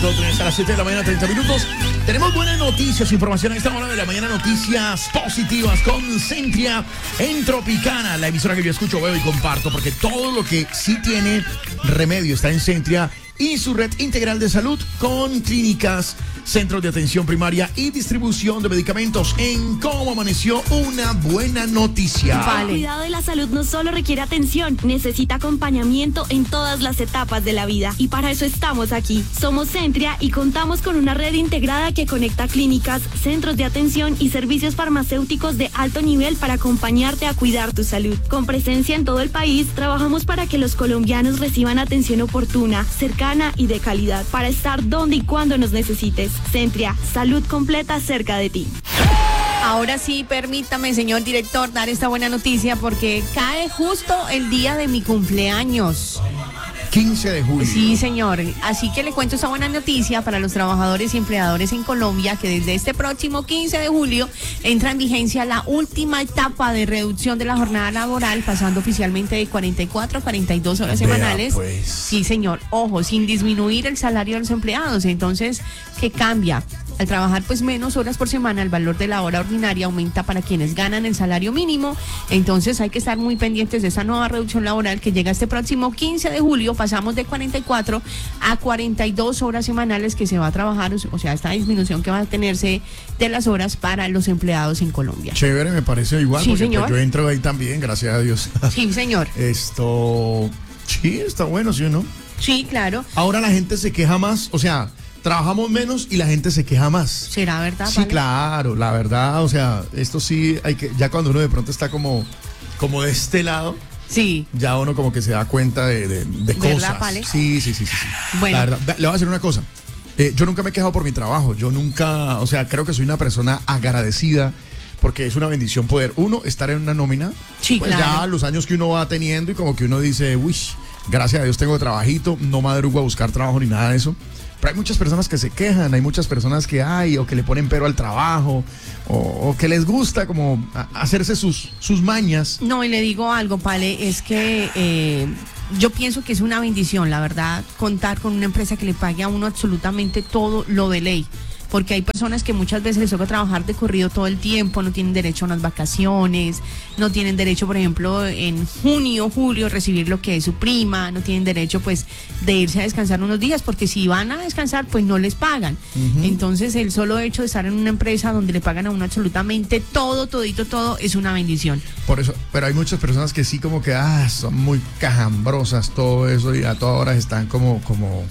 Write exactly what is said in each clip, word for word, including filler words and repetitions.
punto tres a las siete de la mañana, treinta minutos. Tenemos buenas noticias, información a esta hora de la mañana, noticias positivas con Centria en Tropicana, la emisora que yo escucho, veo y comparto, porque todo lo que sí tiene remedio está en Centria y su red integral de salud con clínicas, centros de atención primaria y distribución de medicamentos. En Cómo Amaneció, una buena noticia. Vale. El cuidado de la salud no solo requiere atención, necesita acompañamiento en todas las etapas de la vida. Y para eso estamos aquí. Somos Centria y contamos con una red integrada que conecta clínicas, centros de atención y servicios farmacéuticos de alto nivel para acompañarte a cuidar tu salud. Con presencia en todo el país, trabajamos para que los colombianos reciban atención oportuna, cercana y de calidad, para estar donde y cuando nos necesites. Centria, salud completa cerca de ti. Ahora sí, permítame, señor director, dar esta buena noticia porque cae justo el día de mi cumpleaños. quince de julio. Sí, señor. Así que le cuento esta buena noticia para los trabajadores y empleadores en Colombia, que desde este próximo quince de julio entra en vigencia la última etapa de reducción de la jornada laboral, pasando oficialmente de cuarenta y cuatro a cuarenta y dos horas Vea, semanales. pues. Sí, señor. Ojo, sin disminuir el salario de los empleados. Entonces, ¿qué cambia? Al trabajar pues menos horas por semana, el valor de la hora ordinaria aumenta para quienes ganan el salario mínimo. Entonces hay que estar muy pendientes de esa nueva reducción laboral que llega este próximo quince de julio. Pasamos de cuarenta y cuatro a cuarenta y dos horas semanales que se va a trabajar, o sea, esta disminución que va a tenerse de las horas para los empleados en Colombia. Chévere, me parece igual, Sí, porque señor. pues, yo entro ahí también, gracias a Dios. Sí, señor. Esto, sí, está bueno, ¿sí o no? Sí, claro. Ahora la gente se queja más, o sea, trabajamos menos y la gente se queja más. ¿Será verdad? Sí, Vale? Claro, la verdad, o sea, esto sí hay que, ya cuando uno de pronto está como, como de este lado, Sí. ya uno como que se da cuenta de, de, de ¿Verdad, cosas. Pale? Sí, sí, sí, sí, sí. Bueno. La verdad, ve- le voy a decir una cosa. Eh, yo nunca me he quejado por mi trabajo. Yo nunca, o sea, creo que soy una persona agradecida porque es una bendición poder, uno, estar en una nómina. Sí, pues claro. ya los años que uno va teniendo y como que uno dice, uy, gracias a Dios tengo trabajito, no madrugo a buscar trabajo ni nada de eso. Pero hay muchas personas que se quejan, hay muchas personas que hay o que le ponen pero al trabajo o, o que les gusta como a- hacerse sus, sus mañas. No, y le digo algo, Pale, es que eh, yo pienso que es una bendición, la verdad, contar con una empresa que le pague a uno absolutamente todo lo de ley. Porque hay personas que muchas veces les toca trabajar de corrido todo el tiempo, no tienen derecho a unas vacaciones, no tienen derecho, por ejemplo, en junio, julio, recibir lo que es su prima, no tienen derecho, pues, de irse a descansar unos días, porque si van a descansar, pues no les pagan. Uh-huh. Entonces, el solo hecho de estar en una empresa donde le pagan a uno absolutamente todo, todito, todo, es una bendición. Por eso, pero hay muchas personas que sí como que, ah, son muy cajambrosas, todo eso, y a todas horas están como, como...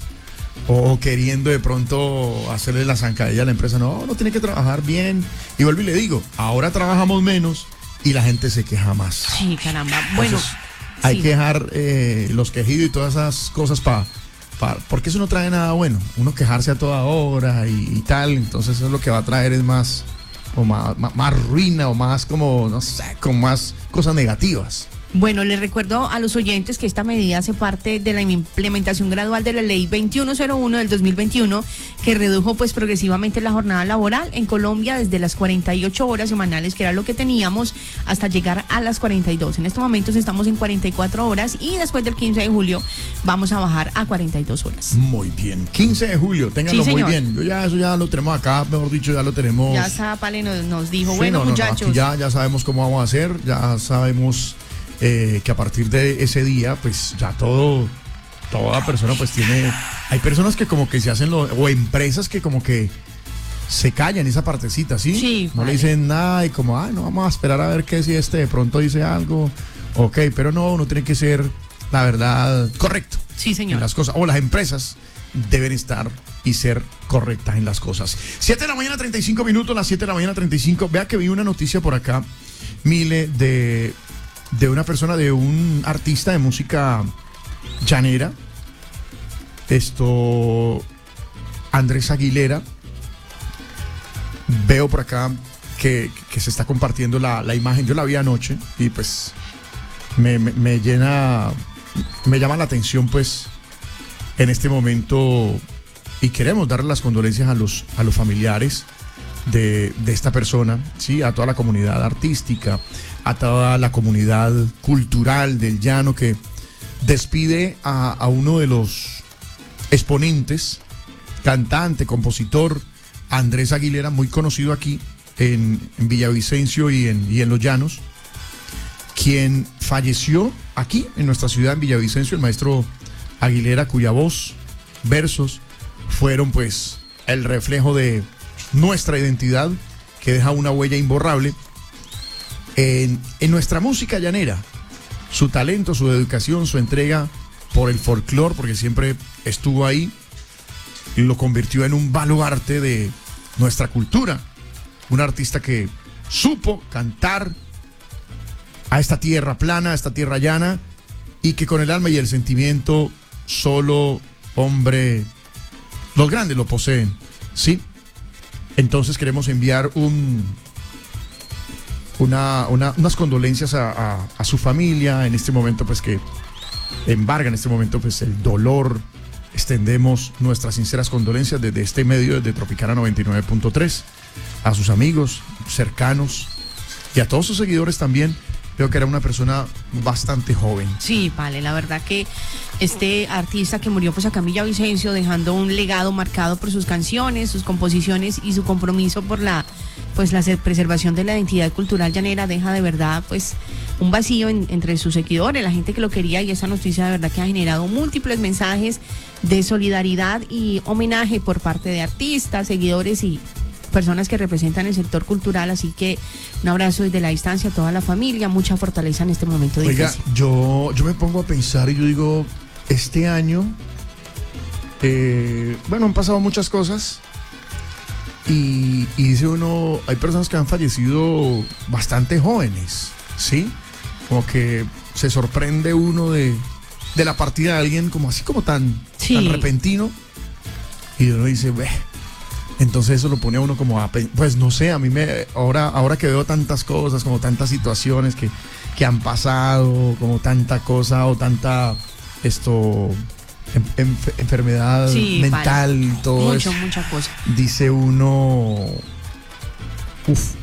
o queriendo de pronto hacerle la zancadilla a la empresa. No, no tiene que trabajar bien. Y vuelvo y le digo, ahora trabajamos menos y la gente se queja más. Sí, caramba. Bueno, entonces, hay sí. que dejar eh, los quejidos y todas esas cosas para... Pa, porque eso no trae nada bueno. Uno quejarse a toda hora y, y tal. Entonces eso es lo que va a traer es más... o más, más, más ruina o más como, no sé, con más cosas negativas. Bueno, les recuerdo a los oyentes que esta medida hace parte de la implementación gradual de la ley veintiuno cero uno del dos mil veintiuno, que redujo pues progresivamente la jornada laboral en Colombia desde las cuarenta y ocho horas semanales, que era lo que teníamos, hasta llegar a las cuarenta y dos. En estos momentos estamos en cuarenta y cuatro horas y después del quince de julio vamos a bajar a cuarenta y dos horas. Muy bien. quince de julio, ténganlo Sí, muy señor. bien. Yo ya eso ya lo tenemos acá, mejor dicho, ya lo tenemos. Ya Zapale nos, nos dijo, Sí, bueno, no, no, no, muchachos. aquí ya, ya sabemos cómo vamos a hacer, ya sabemos eh, que a partir de ese día, pues ya todo, toda persona pues tiene, hay personas que como que se hacen lo, o empresas que como que se callan esa partecita, ¿sí? Sí, no vale. le dicen nada y como, ay, no, vamos a esperar a ver qué si este de pronto dice algo, ok, pero no, uno tiene que ser, la verdad, correcto. Sí, señor. En las cosas, o las empresas deben estar y ser correctas en las cosas. siete de la mañana, treinta y cinco minutos, las siete de la mañana, treinta y cinco. Vea que vi una noticia por acá, Mile, de, de una persona, de un artista de música llanera. Esto, Andrés Aguilera. Veo por acá que, que se está compartiendo la, la imagen. Yo la vi anoche y pues me, me, me llena, me llama la atención pues en este momento, y queremos darle las condolencias a los, a los familiares de, de esta persona, ¿sí? A toda la comunidad artística, a toda la comunidad cultural del llano que despide a, a uno de los exponentes cantante, compositor, Andrés Aguilera, muy conocido aquí en, en Villavicencio y en, y en Los Llanos, quien falleció aquí en nuestra ciudad, en Villavicencio, el maestro Aguilera, cuya voz, versos, fueron pues el reflejo de nuestra identidad, que deja una huella imborrable en, en nuestra música llanera. Su talento, su educación, su entrega por el folclore, porque siempre estuvo ahí, y lo convirtió en un baluarte de nuestra cultura. Un artista que supo cantar a esta tierra plana, a esta tierra llana, y que con el alma y el sentimiento solo hombre, los grandes lo poseen, ¿sí? Entonces queremos enviar un una, una, unas condolencias a, a, a su familia en este momento, pues que embarga en este momento pues el dolor. Extendemos nuestras sinceras condolencias desde este medio, desde Tropicana noventa y nueve punto tres, a sus amigos cercanos y a todos sus seguidores también. Creo que era una persona bastante joven. Sí, vale, la verdad que este artista que murió pues acá en Villavicencio, dejando un legado marcado por sus canciones, sus composiciones y su compromiso por la pues la preservación de la identidad cultural llanera, deja de verdad pues un vacío en, entre sus seguidores, la gente que lo quería, y esa noticia de verdad que ha generado múltiples mensajes de solidaridad y homenaje por parte de artistas, seguidores y personas que representan el sector cultural. Así que un abrazo desde la distancia a toda la familia, mucha fortaleza en este momento difícil. Oiga, yo, yo me pongo a pensar y yo digo, este año, eh, bueno, han pasado muchas cosas y, y dice uno, hay personas que han fallecido bastante jóvenes, ¿sí? Como que se sorprende uno de, de la partida de alguien como así como tan, sí. tan repentino, y uno dice, ve. Entonces eso lo pone a uno como a, pues no sé, a mí me, ahora, ahora que veo tantas cosas, como tantas situaciones que, que han pasado, como tanta cosa o tanta, esto, en, en, enfermedad sí, mental vale. y todo Mucho, eso. mucha cosa. Dice uno, uff,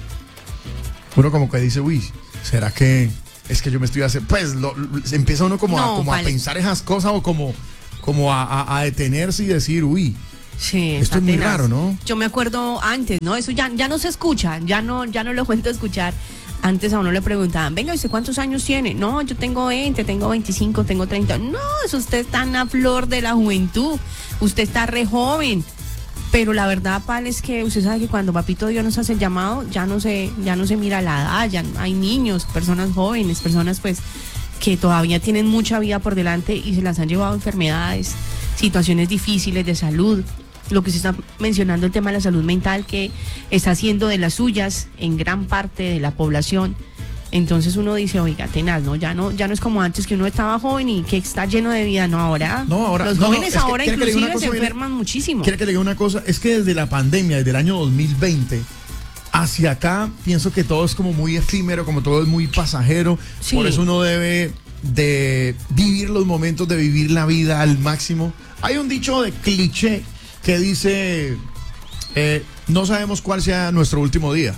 uno como que dice, uy, ¿será que es que yo me estoy haciendo? Pues lo, lo, empieza uno como, no, a, como vale. a pensar esas cosas o como, como a, a, a detenerse y decir, uy. Sí, esto es muy raro, ¿no? Yo me acuerdo antes, ¿no? Eso ya, ya no se escucha, ya no, ya no lo cuento escuchar. Antes a uno le preguntaban, venga, ¿usted cuántos años tiene? No, yo tengo veinte, tengo veinticinco, tengo treinta. No, eso usted está en la flor de la juventud, usted está re joven. Pero la verdad, Pal, es que usted sabe que cuando Papito Dios nos hace el llamado, ya no se, ya no se mira la edad, ya hay niños, personas jóvenes, personas pues que todavía tienen mucha vida por delante y se las han llevado enfermedades, situaciones difíciles de salud. Lo que se está mencionando, el tema de la salud mental, que está haciendo de las suyas en gran parte de la población. Entonces uno dice, oiga, tenaz, ¿no? Ya no, ya no es como antes, que uno estaba joven y que está lleno de vida. No, ahora, no, ahora los no, jóvenes no, es que, ahora inclusive se enferman viene, muchísimo. Quiere que le diga una cosa, es que desde la pandemia, desde el año dos mil veinte hacia acá, pienso que todo es como muy efímero, como todo es muy pasajero. Sí. Por eso uno debe de vivir los momentos, de vivir la vida al máximo. Hay un dicho de cliché que dice, eh, no sabemos cuál sea nuestro último día.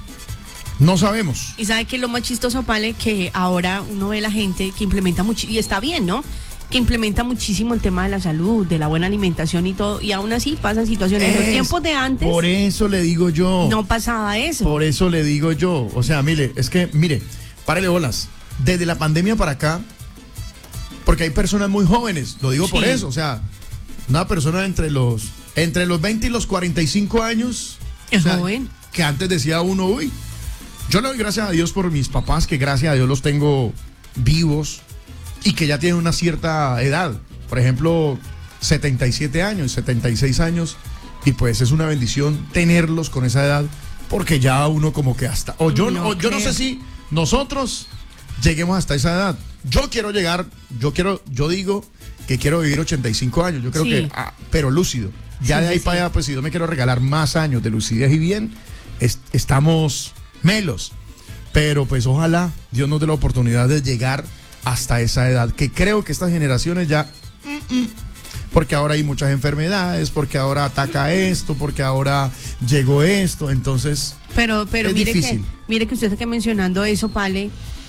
No sabemos. Y sabe que lo más chistoso, Pale, que ahora uno ve la gente que implementa mucho, y está bien, ¿no? Que implementa muchísimo el tema de la salud, de la buena alimentación y todo, y aún así pasan situaciones. En los tiempos de antes. Por eso le digo yo. No pasaba eso. Por eso le digo yo. O sea, mire, es que, mire, párele bolas. Desde la pandemia para acá, porque hay personas muy jóvenes, lo digo sí. por eso, o sea, una persona entre los entre los veinte y los cuarenta y cinco años, es o sea, joven. Que antes decía uno, uy, yo le doy gracias a Dios por mis papás, que gracias a Dios los tengo vivos y que ya tienen una cierta edad, por ejemplo, setenta y siete años, setenta y seis años, y pues es una bendición tenerlos con esa edad, porque ya uno como que hasta, o yo no, o yo no sé si nosotros lleguemos hasta esa edad. Yo quiero llegar, yo quiero, yo digo que quiero vivir ochenta y cinco años, yo creo sí. que, ah, pero lúcido. Ya sí, de ahí sí, para allá, pues si yo me quiero regalar más años de lucidez y bien, es, estamos melos. Pero pues ojalá Dios nos dé la oportunidad de llegar hasta esa edad, que creo que estas generaciones ya, mm, mm, porque ahora hay muchas enfermedades, porque ahora ataca esto, porque ahora llegó esto, entonces pero, pero es mire difícil. Que, mire que usted está mencionando eso, Pale,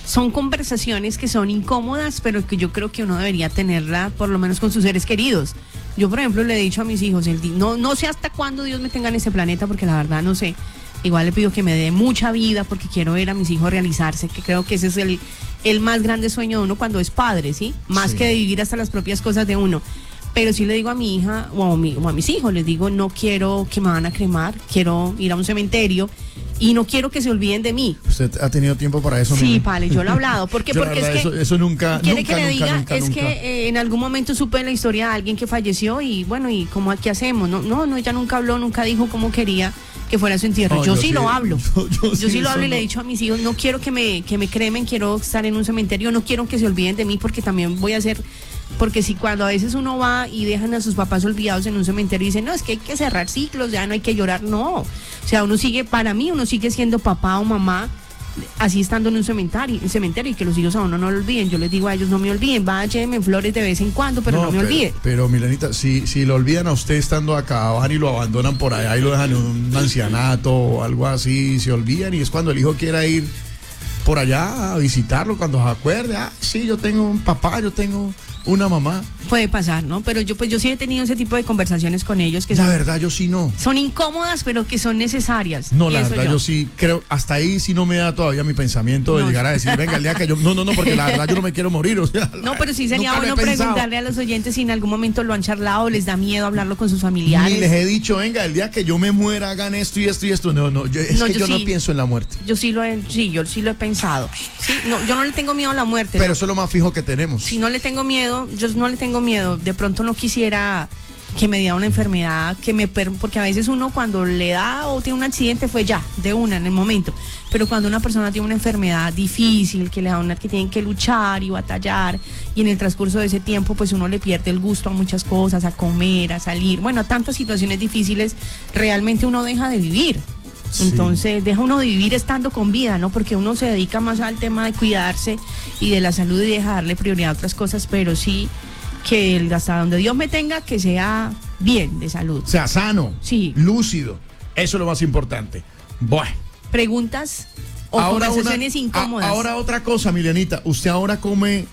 son conversaciones que son incómodas, pero que yo creo que uno debería tenerla por lo menos con sus seres queridos. Yo, por ejemplo, le he dicho a mis hijos, el di- no, no sé hasta cuándo Dios me tenga en ese planeta, porque la verdad no sé. Igual le pido que me dé mucha vida porque quiero ver a mis hijos realizarse, que creo que ese es el, el más grande sueño de uno cuando es padre, ¿sí? Más Sí. que de vivir hasta las propias cosas de uno. Pero sí le digo a mi hija o a, mi- o a mis hijos, les digo, no quiero que me van a cremar, quiero ir a un cementerio y no quiero que se olviden de mí. ¿Usted ha tenido tiempo para eso? Sí, Mile? Pale, yo lo he hablado. ¿Por qué? Yo, la Porque es verdad, que... eso, eso nunca, ¿Quiere nunca, que le nunca, diga? nunca, es nunca. que eh, en algún momento supe la historia de alguien que falleció y bueno, ¿y cómo qué hacemos? No, no, no, ella nunca habló, nunca dijo cómo quería que fuera su entierro. No, yo, yo sí sí, lo hablo. yo- yo Yo, sí, sí lo eso hablo y le he no. dicho a mis hijos, no quiero que me, que me cremen, quiero estar en un cementerio, no quiero que se olviden de mí porque también voy a hacer... Porque si cuando a veces uno va y dejan a sus papás olvidados en un cementerio y dicen, no, es que hay que cerrar ciclos, ya no hay que llorar, no. O sea, uno sigue, para mí, uno sigue siendo papá o mamá, así estando en un cementerio, un cementerio y que los hijos a uno no lo olviden. Yo les digo a ellos, no me olviden, váyanme flores de vez en cuando, pero no, me olviden. Pero, Milenita, si, si lo olvidan a usted estando acá, van y lo abandonan por allá y lo dejan en un ancianato o algo así, se olvidan y es cuando el hijo quiera ir por allá a visitarlo, cuando se acuerde, ah, sí, yo tengo un papá, yo tengo una mamá. Puede pasar, ¿no? Pero yo pues yo sí he tenido ese tipo de conversaciones con ellos que La son, verdad, yo sí no. son incómodas, pero que son necesarias. No, la Pienso verdad, yo. sí creo, hasta ahí sí no me da todavía mi pensamiento de No. llegar a decir, venga, el día que yo, no, no, no, porque la verdad yo no me quiero morir, o sea. No, pero sí sería nunca lo he bueno pensado. preguntarle a los oyentes si en algún momento lo han charlado, les da miedo hablarlo con sus Ni familiares. les he dicho, venga, el día que yo me muera, hagan esto y esto y esto. No, no, yo, es No, que yo yo, no sí. pienso en la muerte. Yo sí lo he, sí, yo sí lo he pensado. Sí, no, yo no le tengo miedo a la muerte. Pero ¿no? eso es lo más fijo que tenemos. Si no le tengo miedo, yo no le tengo miedo. De pronto no quisiera que me diera una enfermedad, que me per- porque a veces uno cuando le da o tiene un accidente fue ya, de una, en el momento. Pero cuando una persona tiene una enfermedad difícil, que le da una que tienen que luchar y batallar, y en el transcurso de ese tiempo, pues uno le pierde el gusto a muchas cosas, a comer, a salir, bueno, a tantas situaciones difíciles, realmente uno deja de vivir. Sí. Entonces deja uno de vivir estando con vida, ¿no? Porque uno se dedica más al tema de cuidarse y de la salud y deja darle prioridad a otras cosas, pero sí que el, hasta donde Dios me tenga, que sea bien de salud. O sea, sano, Sí. lúcido. Eso es lo más importante. Bueno. Preguntas o conversaciones una- incómodas. a- ahora otra cosa, Milenita. Usted ahora come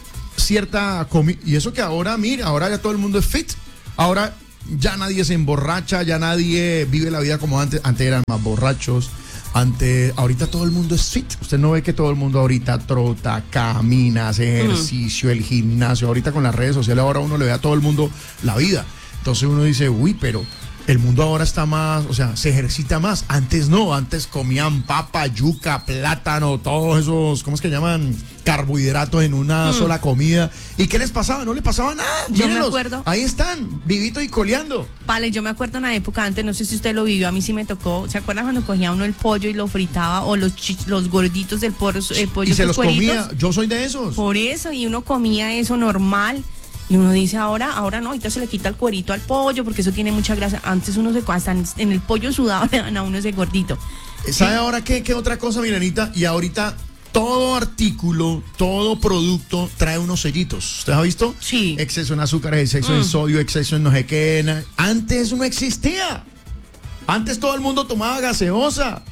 cierta comida. Y eso que ahora, mira, ahora ya todo el mundo es fit. Ahora ya nadie se emborracha, ya nadie vive la vida como antes. Antes eran más borrachos. Antes, ahorita todo el mundo es fit. Usted no ve que todo el mundo ahorita trota, camina, hace ejercicio, el gimnasio. Ahorita con las redes sociales ahora uno le ve a todo el mundo la vida. Entonces uno dice, uy, pero el mundo ahora está más, o sea, se ejercita más. Antes no, antes comían papa, yuca, plátano, todos esos, ¿cómo es que llaman? Carbohidratos en una sola comida. ¿Y qué les pasaba? No le pasaba nada. Yo me Mírenlos, acuerdo. ahí están, vivitos y coleando. Vale, yo me acuerdo una época antes, no sé si usted lo vivió, a mí sí me tocó. ¿Se acuerda cuando cogía uno el pollo y lo fritaba o los chi- los gorditos del porro, eh, pollo Y se los sus cueritos? comía. Yo soy de esos. Por eso, y uno comía eso normal. Y uno dice ahora, ahora no, ahorita se le quita el cuerito al pollo porque eso tiene mucha grasa. Antes uno se hasta en, en el pollo sudado le dan a uno ese gordito. ¿Sabe ahora qué, qué otra cosa, Milenita? Y ahorita todo artículo, todo producto trae unos sellitos. ¿Usted ha visto? Sí. Exceso en azúcar, exceso en sodio, exceso en no sé qué. na- Antes no existía. Antes todo el mundo tomaba gaseosa.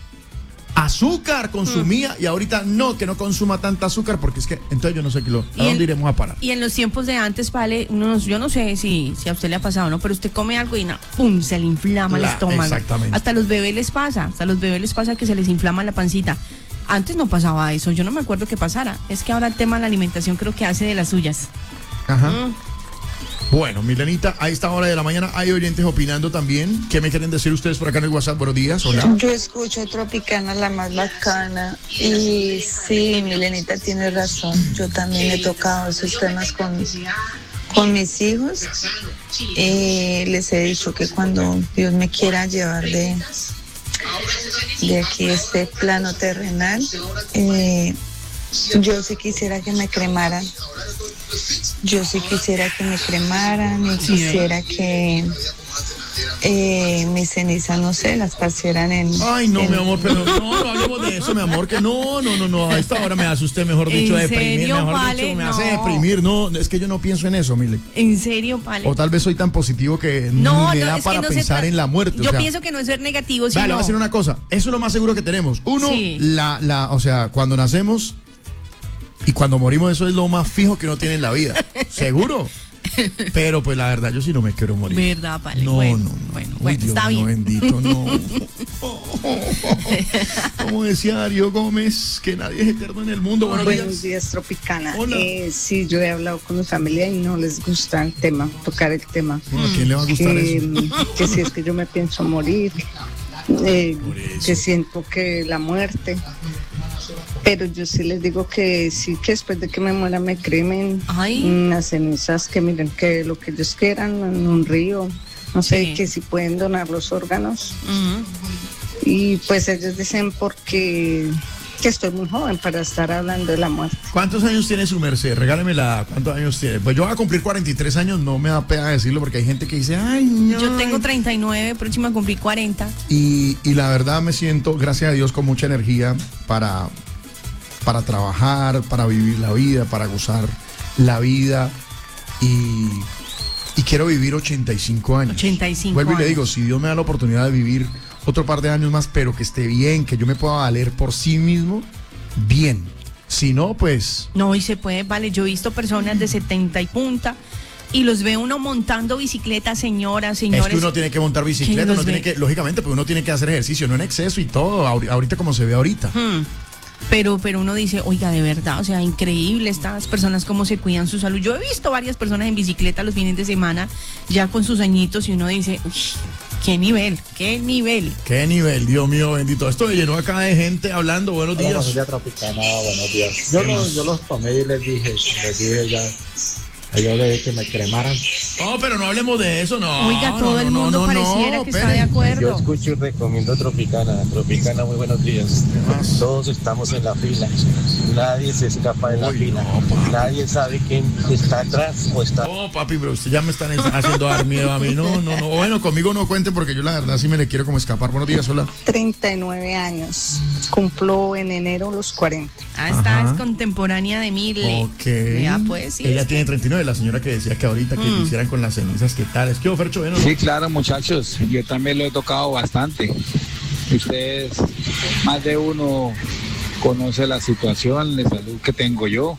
Azúcar consumía y ahorita no, que no consuma tanta azúcar porque es que entonces yo no sé qué lo, ¿a Y dónde en- iremos a parar? Y en los tiempos de antes, vale, uno, yo no sé si, si a usted le ha pasado, ¿no? Pero usted come algo y no, pum, se le inflama el La- estómago. exactamente. Hasta a los bebés les pasa, hasta a los bebés les pasa que se les inflama la pancita. Antes no pasaba eso, yo no me acuerdo que pasara. Es que ahora el tema de la alimentación creo que hace de las suyas. Ajá. Mm. Bueno, Milenita, a esta hora de la mañana hay oyentes opinando también. ¿Qué me quieren decir ustedes por acá en el WhatsApp? Buenos días, hola. Yo escucho Tropicana, la más bacana. Y sí, Milenita tiene razón. Yo también he tocado esos temas con, con mis hijos. Eh, les he dicho que cuando Dios me quiera llevar de, de aquí este plano terrenal, eh, yo sí quisiera que me cremaran. Yo sí quisiera que me cremaran y quisiera que eh, mis cenizas, no sé, las pasieran en... Ay, no, en- mi amor, pero no, no hablemos de eso, mi amor, que no, no, no, no, a esta hora me hace usted, mejor dicho, ¿En deprimir, serio, mejor Vale? dicho, me hace No. deprimir, no, es que yo no pienso en eso, Mile. ¿En serio, vale? O tal vez soy tan positivo que No, ni me no, da es que para no se pensar tra- en la muerte. Yo o sea, pienso que no es ser negativo, vale, sino... le voy a decir una cosa, eso es lo más seguro que tenemos. Uno, Sí. la, la, o sea, cuando nacemos, Y cuando morimos eso es lo más fijo que uno tiene en la vida. ¿Seguro? Pero pues la verdad, yo sí no me quiero morir. ¿Verdad, vale? No, bueno, no, no. Bueno, Uy, bueno, Dios está mío, bien. bendito, no. Como decía Darío Gómez, que nadie es eterno en el mundo. Buenos, Buenos días. días, Tropicana. Hola. Eh, sí, yo he hablado con mi familia y no les gusta el tema, tocar el tema. Bueno, ¿a quién le va a gustar que, eso? que si es que yo me pienso morir, eh, Por eso. que siento que la muerte. Pero yo sí les digo que sí, que después de que me muera me cremen Ay. unas cenizas, que miren que lo que ellos quieran en un río, no sé, Sí. que si pueden donar los órganos. Ujú. Y pues ellos dicen porque que estoy muy joven para estar hablando de la muerte. ¿Cuántos años tiene su merced? Regálemela. ¿Cuántos años tiene? Pues yo voy a cumplir cuarenta y tres años, no me da pena decirlo porque hay gente que dice, ay, no. Yo tengo treinta y nueve, próxima a cumplir cuarenta. Y, y la verdad me siento, gracias a Dios, con mucha energía para, para trabajar, para vivir la vida, para gozar la vida. Y, y quiero vivir ochenta y cinco años. ochenta y cinco Vuelvo y le años. digo, si Dios me da la oportunidad de vivir otro par de años más, pero que esté bien, que yo me pueda valer por sí mismo, bien. Si no, pues... No, y se puede, vale. Yo he visto personas de setenta y punta y los ve uno montando bicicleta, señoras, señores. Es que uno tiene que montar bicicleta, los uno tiene ve? que, lógicamente, pues uno tiene que hacer ejercicio, no en exceso y todo, ahori- ahorita como se ve ahorita. Hmm. Pero, pero uno dice, oiga, de verdad, o sea, increíble estas personas cómo se cuidan su salud. Yo he visto varias personas en bicicleta los fines de semana, ya con sus añitos, y uno dice, uy, qué nivel, qué nivel. Qué nivel, Dios mío, bendito. Esto llenó acá de gente hablando, buenos Hola, días. familia Tropicana, buenos días. Yo, los, yo los tomé y les dije, les dije ya, a ellos les dije que me cremaran. No, pero no hablemos de eso, no. Oiga, todo no, el no, mundo no, pareciera no, que espere. está de Yo acuerdo. escucho y recomiendo Tropicana. Tropicana, muy buenos días. más? Todos estamos en la fila. Nadie se escapa de la Uy, fila. no, papi. Nadie sabe quién está atrás o está. No, papi, pero usted ya me están haciendo dar miedo a mí. No, no, no. Bueno, conmigo no cuente porque yo la verdad sí me le quiero como escapar. Buenos días, hola. treinta y nueve años, cumplo en enero los cuarenta. Ah, esta Ajá. es contemporánea de Mille. Ok. Ya, pues, sí. Ella es tiene treinta y nueve, la señora que decía que ahorita que Mm. hicieran con las cenizas, ¿qué tal? Es que Fercho, bueno, Sí, claro, muchachos, yo también lo he tocado bastante. Ustedes, más de uno conoce la situación de salud que tengo yo.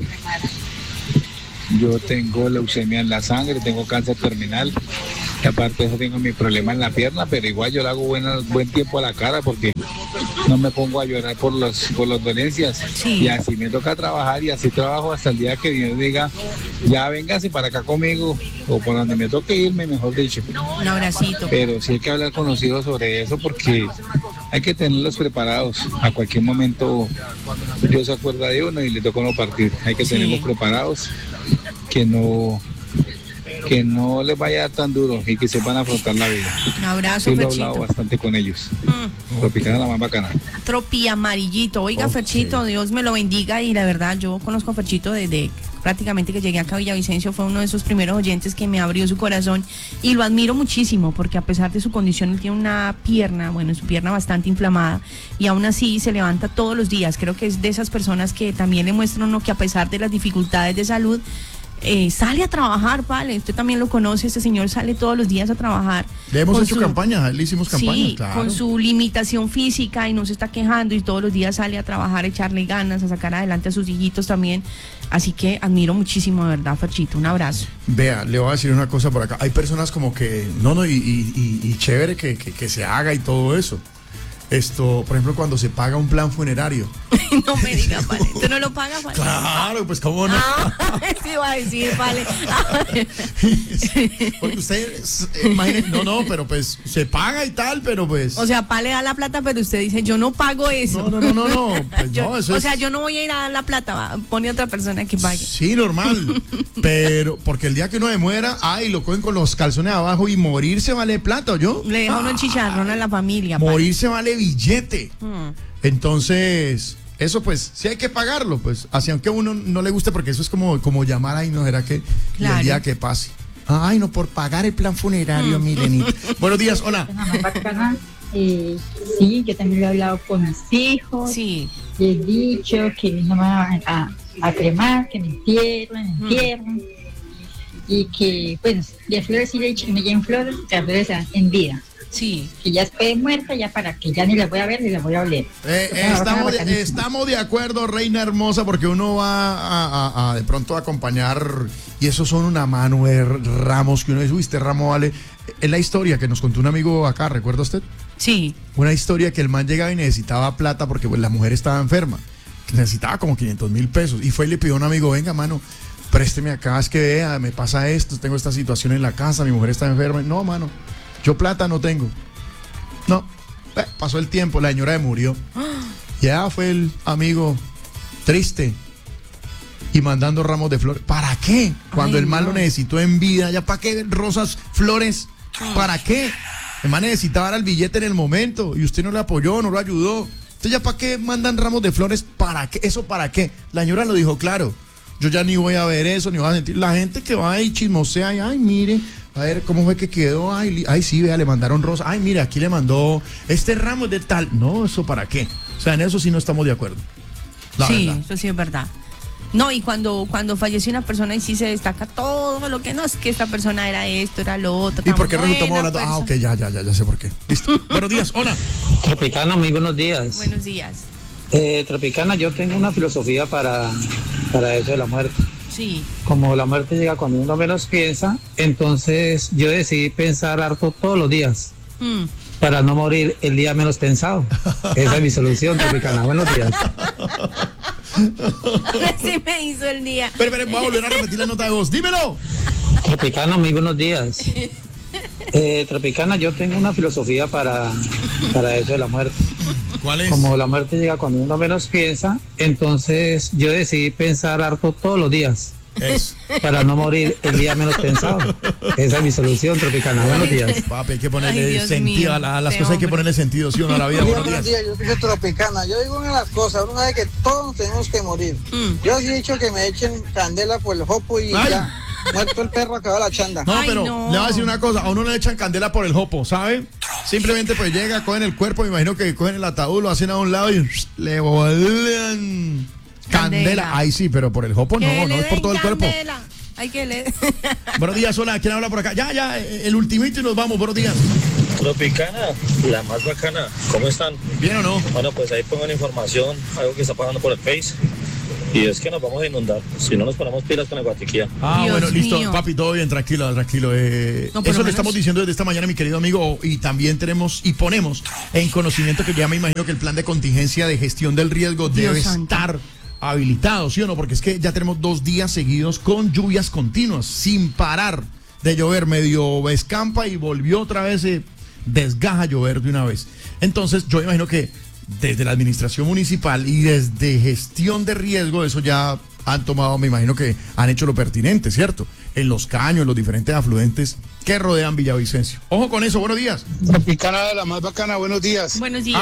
Yo tengo leucemia en la sangre, tengo cáncer terminal. Y aparte de eso tengo mi problema en la pierna, pero igual yo le hago buena, buen tiempo a la cara porque no me pongo a llorar por los por las dolencias. Sí. Y así me toca trabajar y así trabajo hasta el día que Dios diga, ya véngase para acá conmigo o por donde me toque irme, mejor dicho. Un abracito. Pero sí hay que hablar con los hijos sobre eso porque hay que tenerlos preparados. A cualquier momento Dios se acuerda de uno y le toca no partir. Hay que Sí. tenerlos preparados, que no que no les vaya a dar tan duro y que sepan afrontar la vida. Un abrazo, Sí lo he hablado Ferchito. bastante con ellos. Mm. Tropicana la más bacana. Tropi amarillito. Oiga, Ok. Ferchito, Dios me lo bendiga. Y la verdad, yo conozco a Ferchito desde prácticamente que llegué acá a Villavicencio. Fue uno de esos primeros oyentes que me abrió su corazón. Y lo admiro muchísimo porque a pesar de su condición, él tiene una pierna, bueno, su pierna bastante inflamada. Y aún así se levanta todos los días. Creo que es de esas personas que también le muestran a uno que a pesar de las dificultades de salud, eh, sale a trabajar, vale. Usted también lo conoce, este señor sale todos los días a trabajar. le hemos con hecho su- campaña, le hicimos campaña, Sí, claro. con su limitación física y no se está quejando y todos los días sale a trabajar, a echarle ganas, a sacar adelante a sus hijitos también. Así que admiro muchísimo, de verdad, Ferchito. Un abrazo. Vea, le voy a decir una cosa por acá. Hay personas como que, no, no, y, y, y- y chévere que, que, que se haga y todo eso. Esto, por ejemplo, cuando se paga un plan funerario. No me digas, vale. ¿Tú no lo pagas, vale? Claro, pues cómo no. Ah, sí iba a decir, vale. Porque usted, eh, imagine- no, no, pero pues se paga y tal, pero pues. O sea, Pa le da la plata, pero usted dice, yo no pago eso. no, no, no, no, no, pues Yo- no, eso o es. sea, yo no voy a ir a dar la plata, va, pone otra persona que pague. Sí, normal. Pero, porque el día que uno se muera, ay, lo cogen con los calzones abajo y morirse vale plata, ¿yo? Le deja uno el chicharrón a la familia, vale. Morirse vale billete. Hmm. Entonces, eso pues, sí hay que pagarlo, pues. Así aunque a uno no le guste, porque eso es como, como llamar, ay, no, será que y Claro. el día que pase. Ay, no, por pagar el plan funerario, Milenita. Buenos días, hola. La más bacana. Eh, sí, yo también lo he hablado con mis hijos. Sí. Les he dicho que no me van a, a cremar, que me entierren, me entierren. Y que, pues, de flores sí le he dicho que me lleven flores, que las flores sean en vida. Sí. Que ya esté muerta, ya para que ya ni la voy a ver ni la voy a oler. Eh, eh, estamos, de, estamos de acuerdo, reina hermosa, porque uno va a, a, a de pronto a acompañar, y esos son una mano de ramos que uno dice, uy, este ramo vale. Es la historia que nos contó un amigo acá, ¿recuerda usted? Sí. Una historia que el man llegaba y necesitaba plata porque pues, la mujer estaba enferma. Necesitaba como quinientos mil pesos. Y fue y le pidió a un amigo, venga, mano, présteme acá, es que vea, me pasa esto, tengo esta situación en la casa, mi mujer está enferma. No, mano, yo plata no tengo. No, eh, pasó el tiempo, la señora murió. Ya fue el amigo triste y mandando ramos de flores. ¿Para qué? Cuando Ay, el man no. lo necesitó en vida, ¿ya para qué rosas, flores? ¿Para qué? El man necesitaba dar el billete en el momento y usted no le apoyó, no lo ayudó. Entonces, ¿ya para qué mandan ramos de flores? ¿Para qué? ¿Eso para qué? La señora lo dijo claro. Yo ya ni voy a ver eso, ni voy a sentir. La gente que va ahí chismosea y, ay, mire, a ver cómo fue que quedó. Ay, li- ay sí, vea, le mandaron rosa. Ay, mire, aquí le mandó este ramo de tal. No, ¿eso para qué? O sea, en eso sí no estamos de acuerdo. La sí, verdad. eso sí es verdad. No, y cuando, cuando fallece una persona y sí se destaca todo lo que no, es que esta persona era esto, era lo otro. ¿Y tan por qué buena resultamos hablando? Ah, persona. ok, ya, ya, ya, ya sé por qué. Listo. Buenos días, hola. Tropicana, muy buenos días. Buenos días. Eh, Tropicana, yo tengo una filosofía para, para eso de la muerte. Sí. Como la muerte llega cuando uno menos piensa, entonces yo decidí pensar harto todos los días Mm. para no morir el día menos pensado. Esa es mi solución, Tropicana. Buenos días. Así me hizo el día. Espera, espera, voy a volver a repetir la nota de voz. Dímelo. Tropicana, muy buenos días. Eh, Tropicana, yo tengo una filosofía para, para eso de la muerte. ¿Cuál es? Como la muerte llega cuando uno menos piensa, entonces yo decidí pensar harto todos los días Es. para no morir el día menos pensado. Esa es mi solución, Tropicana. Buenos días. Papi, hay que ponerle Ay, Dios sentido mío, a, la- a las este cosas, hay que hombre. ponerle sentido, ¿sí o no? A la vida. Buenos Buenos días. días, yo soy Tropicana. Yo digo una de las cosas, uno sabe que todos nos tenemos que morir. Mm. Yo sí he dicho que me echen candela por el jopo y Ay. ya. Muerto el perro, acaba la chanda. No, Ay, pero no. le voy a decir una cosa, a uno le echan candela por el jopo, ¿sabe? Simplemente pues llega, cogen el cuerpo, me imagino que cogen el ataúd, lo hacen a un lado y le volan candela. Candela. Ay, sí, pero por el jopo Que no, no le es por den todo el cuerpo. candela. Hay que le... Buenos días, hola, ¿quién habla por acá? Ya, ya, el ultimito y nos vamos, buenos días. Tropicana, la más bacana. ¿Cómo están? ¿Bien o no? Bueno, pues ahí pongan información, algo que está pasando por el Face. Y es que nos vamos a inundar. Si no nos ponemos pilas con la guatiquía. Ah, Dios bueno, listo, mío. papi, todo bien, tranquilo, tranquilo. Eh, No, por eso lo le menos- estamos diciendo desde esta mañana, mi querido amigo, y también tenemos y ponemos en conocimiento que ya me imagino que el plan de contingencia de gestión del riesgo Dios debe santo. estar habilitado, ¿sí o no? Porque es que ya tenemos dos días seguidos con lluvias continuas, sin parar de llover, medio escampa y volvió otra vez, eh, desgaja a llover de una vez. Entonces, yo imagino que desde la administración municipal y desde gestión de riesgo, eso ya han tomado, me imagino que han hecho lo pertinente, ¿cierto? En los caños, en los diferentes afluentes que rodean Villavicencio. Ojo con eso, buenos días. Tropicana, la más bacana, buenos días. Buenos días.